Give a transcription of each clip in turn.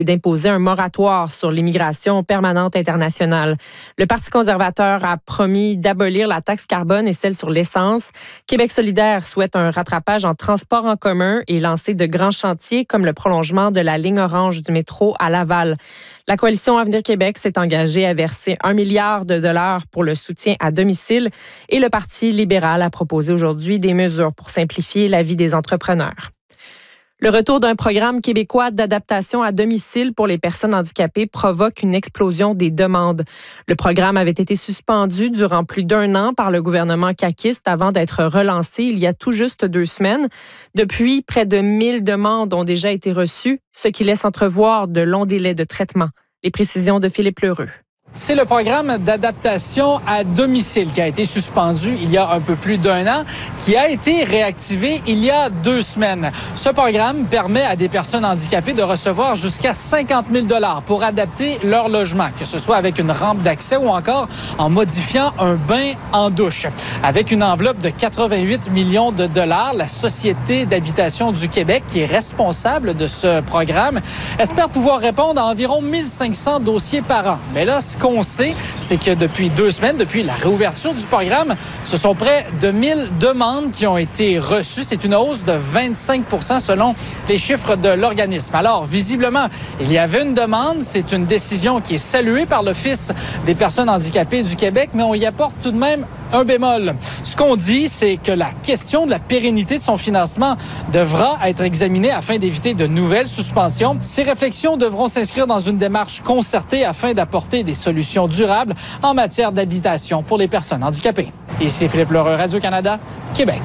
d'imposer un moratoire sur l'immigration permanente internationale. Le Parti conservateur a promis d'abolir la taxe carbone et celle sur l'essence. Québec solidaire souhaite un rattrapage en transport en commun et lancer de grands chantiers comme le prolongement de la ligne orange du métro à Laval. La coalition Avenir Québec s'est engagée à verser 1 milliard de dollars pour le soutien à domicile et le Parti libéral a proposé aujourd'hui des mesures pour simplifier la vie des entrepreneurs. Le retour d'un programme québécois d'adaptation à domicile pour les personnes handicapées provoque une explosion des demandes. Le programme avait été suspendu durant plus d'1 an par le gouvernement caquiste avant d'être relancé il y a tout juste 2 semaines. Depuis, près de 1000 demandes ont déjà été reçues, ce qui laisse entrevoir de longs délais de traitement. Les précisions de Philippe Lheureux. C'est le programme d'adaptation à domicile qui a été suspendu il y a un peu plus d'1 an, qui a été réactivé il y a 2 semaines. Ce programme permet à des personnes handicapées de recevoir jusqu'à 50 000 $ pour adapter leur logement, que ce soit avec une rampe d'accès ou encore en modifiant un bain en douche. Avec une enveloppe de 88 millions de dollars, la Société d'habitation du Québec, qui est responsable de ce programme, espère pouvoir répondre à environ 1500 dossiers par an. Mais là, ce qu'on sait, c'est que depuis 2 semaines, depuis la réouverture du programme, ce sont près de 1000 demandes qui ont été reçues. C'est une hausse de 25 % selon les chiffres de l'organisme. Alors, visiblement, il y avait une demande. C'est une décision qui est saluée par l'Office des personnes handicapées du Québec, mais on y apporte tout de même un bémol. Ce qu'on dit, c'est que la question de la pérennité de son financement devra être examinée afin d'éviter de nouvelles suspensions. Ces réflexions devront s'inscrire dans une démarche concertée afin d'apporter des solutions durables en matière d'habitation pour les personnes handicapées. Ici Philippe Lheureux, Radio-Canada, Québec.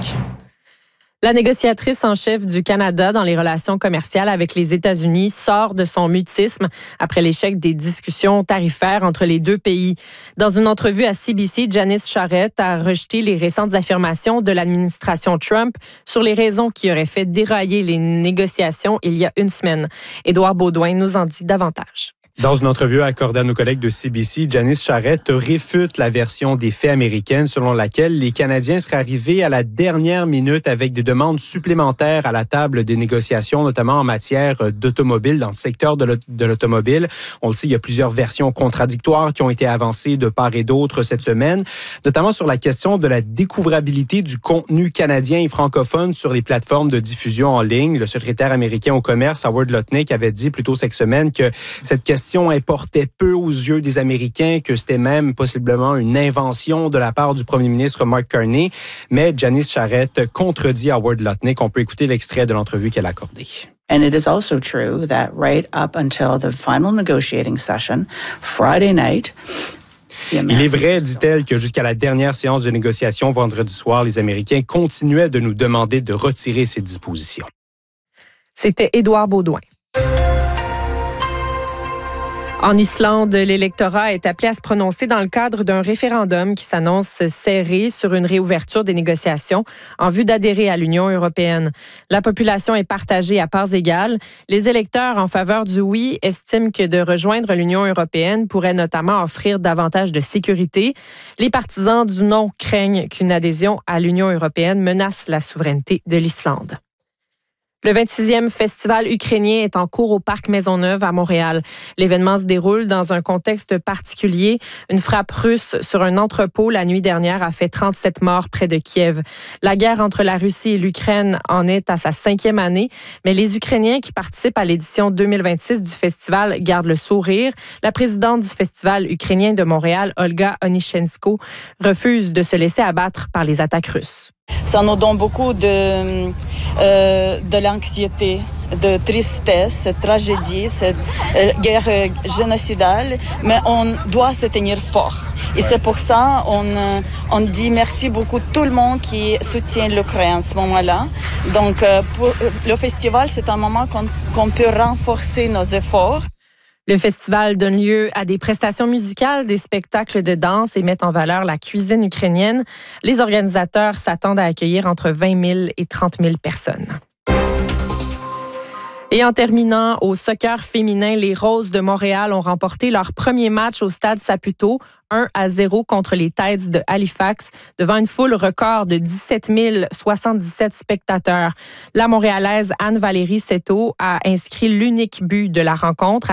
La négociatrice en chef du Canada dans les relations commerciales avec les États-Unis sort de son mutisme après l'échec des discussions tarifaires entre les 2 pays. Dans une entrevue à CBC, Janice Charest a rejeté les récentes affirmations de l'administration Trump sur les raisons qui auraient fait dérailler les négociations il y a 1 semaine. Édouard Beaudoin nous en dit davantage. Dans une entrevue accordée à nos collègues de CBC, Janice Charest réfute la version des faits américaine selon laquelle les Canadiens seraient arrivés à la dernière minute avec des demandes supplémentaires à la table des négociations, notamment en matière d'automobile, dans le secteur de l'automobile. On le sait, il y a plusieurs versions contradictoires qui ont été avancées de part et d'autre cette semaine, notamment sur la question de la découvrabilité du contenu canadien et francophone sur les plateformes de diffusion en ligne. Le secrétaire américain au commerce, Howard Lutnick, avait dit plus tôt cette semaine que cette question importait peu aux yeux des Américains, que c'était même possiblement une invention de la part du premier ministre Mark Carney. Mais Janice Charest contredit Howard Lutnick. On peut écouter l'extrait de l'entrevue qu'elle a accordée. And it is also true that right up until the final negotiating session, Friday night, il est vrai, dit-elle, que jusqu'à la dernière séance de négociation vendredi soir, les Américains continuaient de nous demander de retirer ces dispositions. C'était Édouard Beaudoin. En Islande, l'électorat est appelé à se prononcer dans le cadre d'un référendum qui s'annonce serré sur une réouverture des négociations en vue d'adhérer à l'Union européenne. La population est partagée à parts égales. Les électeurs en faveur du oui estiment que de rejoindre l'Union européenne pourrait notamment offrir davantage de sécurité. Les partisans du non craignent qu'une adhésion à l'Union européenne menace la souveraineté de l'Islande. Le 26e festival ukrainien est en cours au Parc Maisonneuve à Montréal. L'événement se déroule dans un contexte particulier. Une frappe russe sur un entrepôt la nuit dernière a fait 37 morts près de Kiev. La guerre entre la Russie et l'Ukraine en est à sa 5e année, mais les Ukrainiens qui participent à l'édition 2026 du festival gardent le sourire. La présidente du Festival ukrainien de Montréal, Olga Onichenko, refuse de se laisser abattre par les attaques russes. Ça nous donne beaucoup de l'anxiété, de tristesse, cette tragédie, cette guerre génocidale, mais on doit se tenir fort. Et c'est pour ça on dit merci beaucoup à tout le monde qui soutient l'Ukraine à ce moment-là. Donc, pour le festival, c'est un moment qu'on peut renforcer nos efforts. Le festival donne lieu à des prestations musicales, des spectacles de danse et met en valeur la cuisine ukrainienne. Les organisateurs s'attendent à accueillir entre 20 000 et 30 000 personnes. Et en terminant, au soccer féminin, les Roses de Montréal ont remporté leur premier match au Stade Saputo, 1-0 contre les Tides de Halifax, devant une foule record de 17 077 spectateurs. La Montréalaise Anne-Valérie Seto a inscrit l'unique but de la rencontre